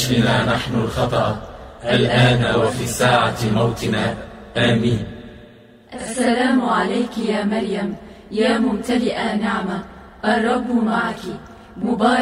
اشفنا نحن الخطأ الآن وفي ساعة موتنا، آمين. السلام عليك يا مريم، يا ممتلئة نعمة، الرب معك، مبارك